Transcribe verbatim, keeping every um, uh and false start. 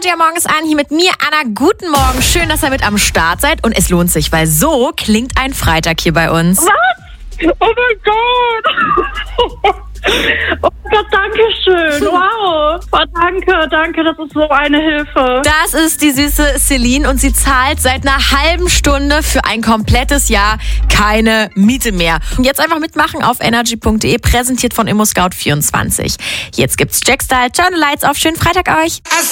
ja morgens an, hier mit mir, Anna. Guten Morgen, schön, dass ihr mit am Start seid. Und es lohnt sich, weil so klingt ein Freitag hier bei uns. Was? Oh mein Gott! Oh Gott, danke schön. Wow. Oh, danke, danke, das ist so eine Hilfe. Das ist die süße Celine und sie zahlt seit einer halben Stunde für ein komplettes Jahr keine Miete mehr. Und jetzt einfach mitmachen auf energy punkt de, präsentiert von ImmoScout vierundzwanzig. Jetzt gibt's Jackstar, Turn the Lights auf, schönen Freitag euch.